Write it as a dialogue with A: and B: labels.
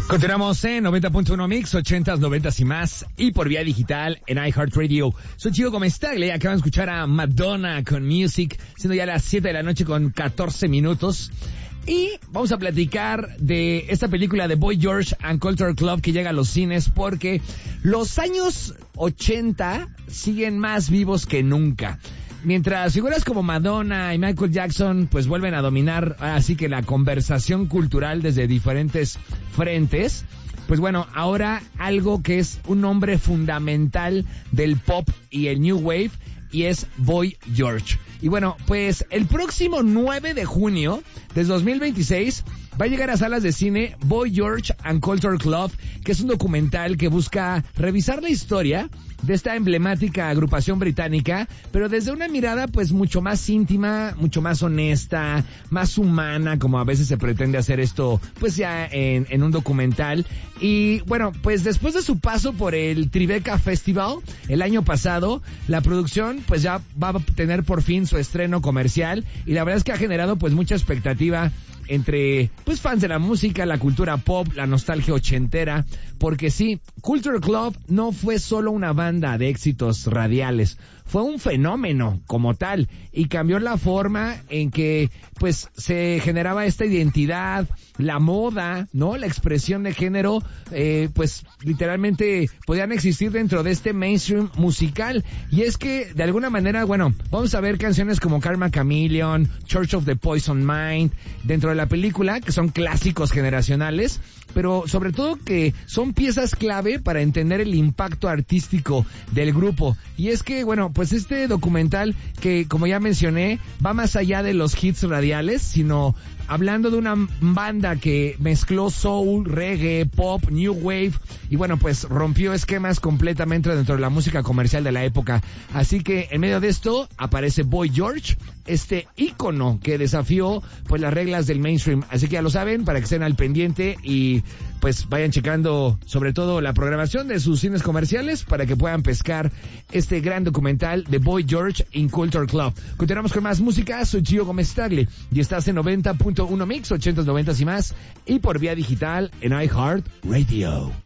A: Continuamos en 90.1 Mix, 80s, 90s y más, y por vía digital en iHeartRadio. Soy Chico Comestagle, acaban de escuchar a Madonna con Music, siendo ya las 7 de la noche con 14 minutos. Y vamos a platicar de esta película de Boy George and Culture Club que llega a los cines porque los años 80 siguen más vivos que nunca. Mientras figuras como Madonna y Michael Jackson pues vuelven a dominar así que la conversación cultural desde diferentes frentes, pues bueno, ahora algo que es un nombre fundamental del pop y el New Wave y es Boy George. Y bueno, pues el próximo 9 de junio de 2026 va a llegar a salas de cine Boy George and Culture Club, que es un documental que busca revisar la historia de esta emblemática agrupación británica, pero desde una mirada pues mucho más íntima, mucho más honesta, más humana, como a veces se pretende hacer esto pues ya en un documental. Y bueno, pues después de su paso por el Tribeca Festival el año pasado, la producción pues ya va a tener por fin su estreno comercial y la verdad es que ha generado pues mucha expectativa entre pues fans de la música, la cultura pop, la nostalgia ochentera, porque sí, Culture Club no fue solo una banda de éxitos radiales, fue un fenómeno como tal y cambió la forma en que pues se generaba esta identidad, la moda, ¿no? La expresión de género, pues literalmente podían existir dentro de este mainstream musical. Y es que de alguna manera, bueno, vamos a ver canciones como Karma Chameleon, Church of the Poison Mind dentro de la película, que son clásicos generacionales, pero sobre todo que son piezas clave para entender el impacto artístico del grupo. Y es que, bueno, pues este documental que, como ya mencioné, va más allá de los hits radiales, sino hablando de una banda que mezcló soul, reggae, pop, new wave y bueno, pues rompió esquemas completamente dentro de la música comercial de la época. Así que en medio de esto aparece Boy George, este ícono que desafió pues las reglas del mainstream. Así que ya lo saben, para que estén al pendiente y pues vayan checando sobre todo la programación de sus cines comerciales para que puedan pescar este gran documental de Boy George in Culture Club. Continuamos con más música, soy Gio Gómez Tagle y estás en 90.1 Mix, 80s, 90s y más, y por vía digital en iHeartRadio.